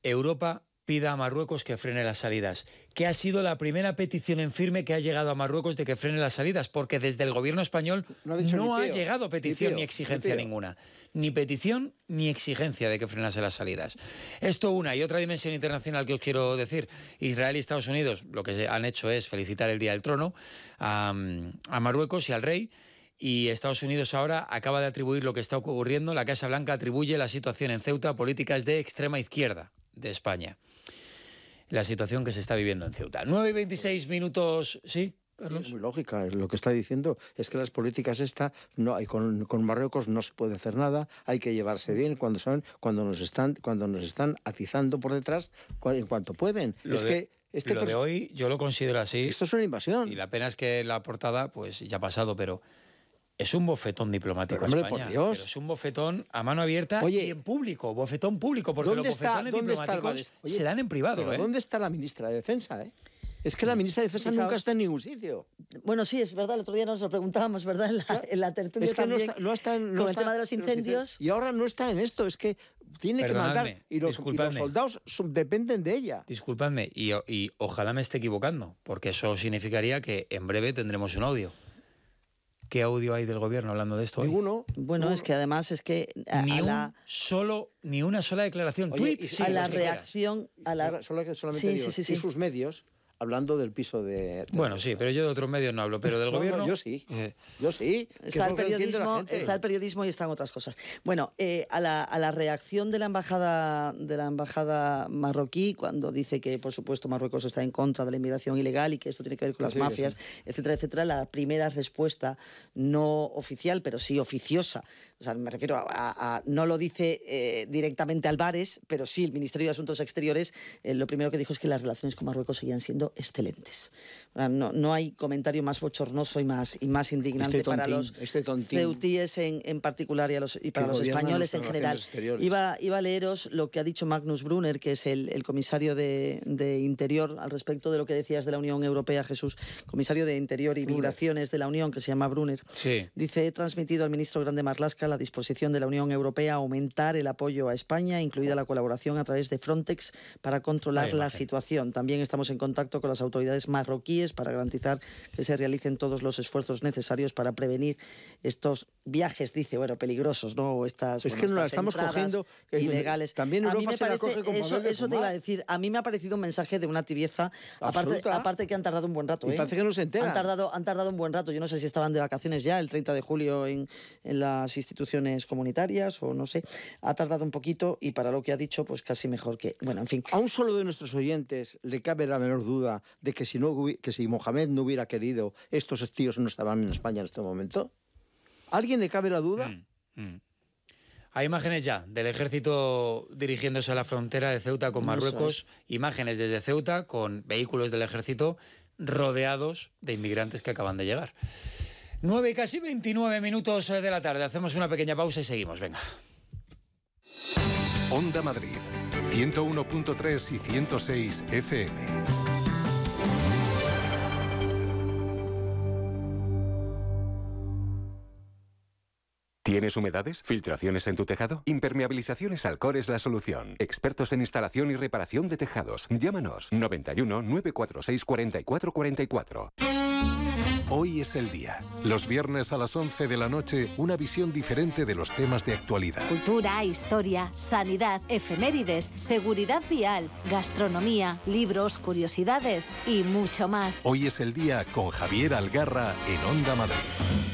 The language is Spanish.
Europa pida a Marruecos que frene las salidas, que ha sido la primera petición en firme que ha llegado a Marruecos de que frene las salidas, porque desde el gobierno español no ha llegado petición ni exigencia ninguna. Ni petición ni exigencia de que frenase las salidas. Esto una. Y otra dimensión internacional que os quiero decir. Israel y Estados Unidos lo que han hecho es felicitar el Día del Trono a Marruecos y al rey. Y Estados Unidos ahora acaba de atribuir lo que está ocurriendo. La Casa Blanca atribuye la situación en Ceuta a políticas de extrema izquierda de España. La situación que se está viviendo en Ceuta. 9:26 minutos, ¿sí? Sí, es muy lógica. Lo que está diciendo es que las políticas no hay con Marruecos no se puede hacer nada, hay que llevarse bien cuando nos están atizando por detrás en cuanto pueden. Lo de hoy yo lo considero así. Esto es una invasión. Y la pena es que la portada pues ya ha pasado, pero es un bofetón diplomático a España. Por Dios. Pero es un bofetón a mano abierta y en público, bofetón público, porque los bofetones diplomáticos se dan en privado. Pero ¿dónde está la ministra de Defensa? Es que la ministra de Defensa nunca está en ningún sitio. Bueno, sí, es verdad, el otro día nos lo preguntábamos, ¿verdad? En la tertulia es que también, no está con el tema de los incendios. Y ahora no está en esto, es que tiene que mandar y los soldados dependen de ella. Disculpadme, y ojalá me esté equivocando, porque eso significaría que en breve tendremos un audio. ¿Qué audio hay del gobierno hablando de esto hoy? Ninguno. Bueno, es que además es que ni una sola declaración. Oye, a la reacción solamente y sus medios hablando del piso de bueno, sí, pero yo de otros medios no hablo, pero del gobierno... Yo sí. Está el periodismo y están otras cosas. Bueno, a la reacción de la embajada marroquí, cuando dice que, por supuesto, Marruecos está en contra de la inmigración ilegal y que esto tiene que ver con las mafias, etcétera, etcétera, la primera respuesta no oficial, pero sí oficiosa, o sea, me refiero a no lo dice directamente Álvarez, pero sí el Ministerio de Asuntos Exteriores, lo primero que dijo es que las relaciones con Marruecos seguían siendo excelentes. No hay comentario más bochornoso y más indignante para los ceutíes en particular y para los españoles en general. Iba a leeros lo que ha dicho Magnus Brunner, que es el comisario de Interior, al respecto de lo que decías de la Unión Europea, Jesús, comisario de Interior y Migraciones de la Unión, que se llama Brunner. Sí. Dice: he transmitido al ministro Grande Marlaska la disposición de la Unión Europea a aumentar el apoyo a España, incluida la colaboración a través de Frontex para controlar la situación. También estamos en contacto con las autoridades marroquíes para garantizar que se realicen todos los esfuerzos necesarios para prevenir estos viajes, dice, peligrosos, ¿no? Estas no la estamos cogiendo ilegales. También Europa se la coge con eso te iba a decir. A mí me ha parecido un mensaje de una tibieza, aparte que han tardado un buen rato. Y parece que no se enteran. Han tardado un buen rato. Yo no sé si estaban de vacaciones ya el 30 de julio en las instituciones comunitarias o no sé. Ha tardado un poquito y para lo que ha dicho, pues casi mejor que... Bueno, en fin. A un solo de nuestros oyentes le cabe la menor duda de que si Mohamed no hubiera querido, estos tíos no estaban en España en este momento. ¿A alguien le cabe la duda? Hay imágenes ya del ejército dirigiéndose a la frontera de Ceuta con Marruecos, imágenes desde Ceuta con vehículos del ejército rodeados de inmigrantes que acaban de llegar. 9, casi 29 minutos de la tarde. Hacemos una pequeña pausa y seguimos. Venga. Onda Madrid, 101.3 y 106 FM. ¿Tienes humedades? ¿Filtraciones en tu tejado? Impermeabilizaciones Alcor es la solución. Expertos en instalación y reparación de tejados. Llámanos 91 946 44 44. Hoy es el día. Los viernes a las 11 de la noche, una visión diferente de los temas de actualidad. Cultura, historia, sanidad, efemérides, seguridad vial, gastronomía, libros, curiosidades y mucho más. Hoy es el día con Javier Algarra en Onda Madrid.